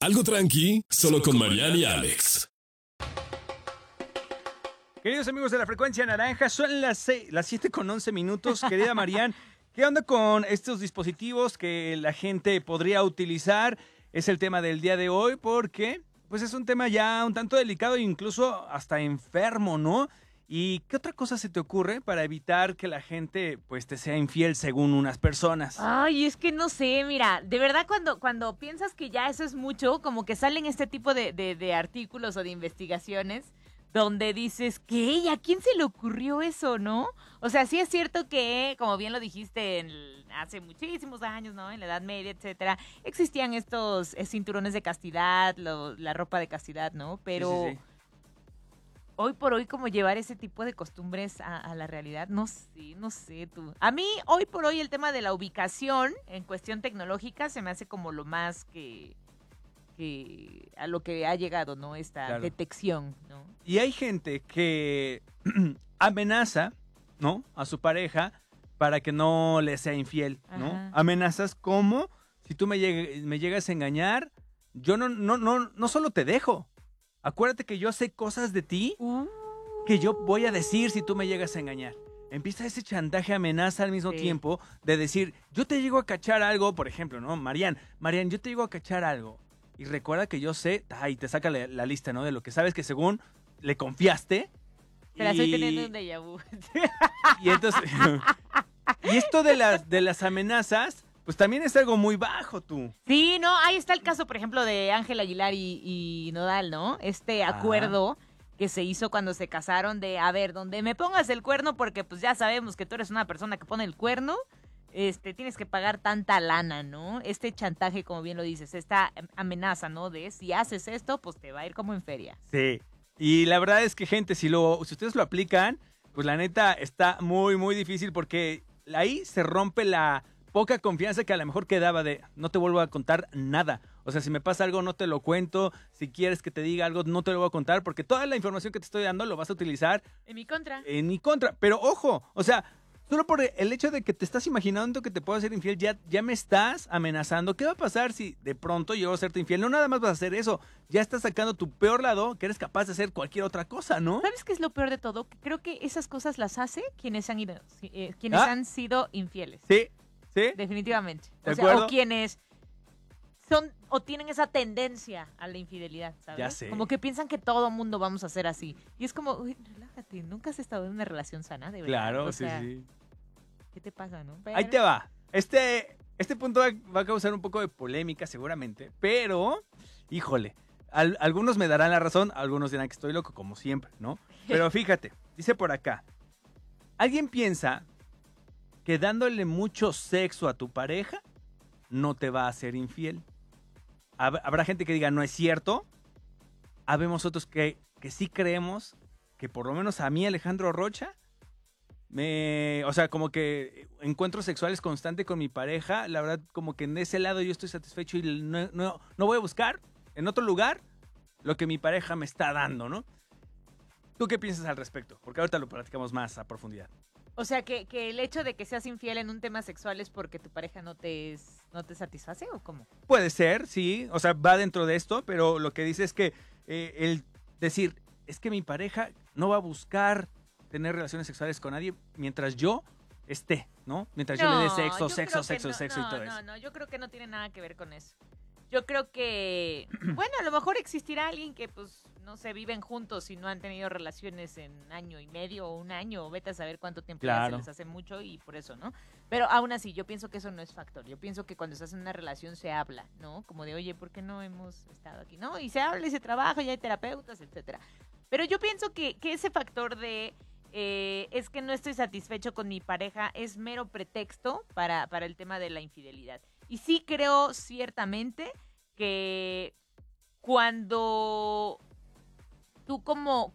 Algo tranqui, solo con Mariana y Alex. Queridos amigos de la Frecuencia Naranja, son las 7:11 querida Marian. ¿Qué onda con estos dispositivos que la gente podría utilizar? Es el tema del día de hoy porque pues es un tema ya un tanto delicado e incluso hasta enfermo, ¿no? ¿Y qué otra cosa se te ocurre para evitar que la gente pues te sea infiel según unas personas? Ay, es que no sé, mira, de verdad cuando piensas que ya eso es mucho, como que salen este tipo de artículos o de investigaciones donde dices, ¿qué? ¿A quién se le ocurrió eso, no? O sea, sí es cierto que, como bien lo dijiste, hace muchísimos años, ¿no? En la Edad Media, etcétera, existían estos cinturones de castidad, la ropa de castidad, ¿no? Pero Sí. hoy por hoy, como llevar ese tipo de costumbres a la realidad, no sé tú. A mí, hoy por hoy, el tema de la ubicación en cuestión tecnológica se me hace como lo más que a lo que ha llegado, ¿no? Esta Claro. detección, ¿no? Y hay gente que amenaza, ¿no? A su pareja para que no le sea infiel, ¿no? Ajá. Amenazas como, si tú me llegas a engañar, yo no solo te dejo. Acuérdate que yo sé cosas de ti que yo voy a decir si tú me llegas a engañar. Empieza ese chantaje, amenaza al mismo Sí. tiempo de decir, yo te llego a cachar algo, por ejemplo, ¿no? Marian, yo te llego a cachar algo. Y recuerda que yo sé, y te saca la lista, ¿no? De lo que sabes que según le confiaste. Te la estoy teniendo un déjà vu. Y entonces, y esto de las amenazas, pues también es algo muy bajo, tú. Sí, no, ahí está el caso, por ejemplo, de Ángel Aguilar y Nodal, ¿no? Este acuerdo que se hizo cuando se casaron de, a ver, donde me pongas el cuerno, porque pues ya sabemos que tú eres una persona que pone el cuerno, tienes que pagar tanta lana, ¿no? Este chantaje, como bien lo dices, esta amenaza, ¿no? De si haces esto, pues te va a ir como en feria. Sí. Y la verdad es que, gente, si ustedes lo aplican, pues la neta está muy, muy difícil porque ahí se rompe la poca confianza que a lo mejor quedaba de no te vuelvo a contar nada. O sea, si me pasa algo, no te lo cuento. Si quieres que te diga algo, no te lo voy a contar porque toda la información que te estoy dando lo vas a utilizar En mi contra. en mi contra. Pero ojo, o sea, solo por el hecho de que te estás imaginando que te puedo hacer infiel, ya me estás amenazando. ¿Qué va a pasar si de pronto llego a serte infiel? No nada más vas a hacer eso. Ya estás sacando tu peor lado, que eres capaz de hacer cualquier otra cosa, ¿no? ¿Sabes qué es lo peor de todo? Que creo que esas cosas las hace quienes han han sido infieles. Sí, sí. Definitivamente. ¿De O sea, acuerdo? o quienes son o tienen esa tendencia a la infidelidad, ¿sabes? Ya sé. Como que piensan que todo mundo vamos a ser así. Y es como, uy, relájate, nunca has estado en una relación sana, de verdad. Claro, O sí, sea, sí. ¿qué te pasa, no? Ahí te va. Este punto va a causar un poco de polémica seguramente, pero, híjole, algunos me darán la razón, algunos dirán que estoy loco, como siempre, ¿no? Pero fíjate, dice por acá, ¿alguien piensa que dándole mucho sexo a tu pareja no te va a hacer infiel? Habrá gente que diga, no es cierto. Habemos otros que sí creemos que por lo menos a mí, Alejandro Rocha, o sea, como que encuentros sexuales constantes con mi pareja, la verdad, como que en ese lado yo estoy satisfecho y no voy a buscar en otro lugar lo que mi pareja me está dando, ¿no? ¿Tú qué piensas al respecto? Porque ahorita lo platicamos más a profundidad. O sea, que el hecho de que seas infiel en un tema sexual es porque tu pareja no te satisface, ¿o cómo? Puede ser, sí, o sea, va dentro de esto, pero lo que dice es que el decir, es que mi pareja no va a buscar tener relaciones sexuales con nadie mientras yo esté, ¿no? Mientras yo le dé sexo y todo eso. No, yo creo que no tiene nada que ver con eso. Yo creo que, bueno, a lo mejor existirá alguien que, pues, no sé, viven juntos y no han tenido relaciones en año y medio o un año, o vete a saber cuánto tiempo ya se Claro. les hace mucho y por eso, ¿no? Pero aún así, yo pienso que eso no es factor. Yo pienso que cuando estás en una relación se habla, ¿no? Como de, oye, ¿por qué no hemos estado aquí? ¿No? Y se habla y se trabaja y hay terapeutas, etcétera. Pero yo pienso que ese factor de es que no estoy satisfecho con mi pareja es mero pretexto para el tema de la infidelidad. Y sí creo ciertamente que cuando tú como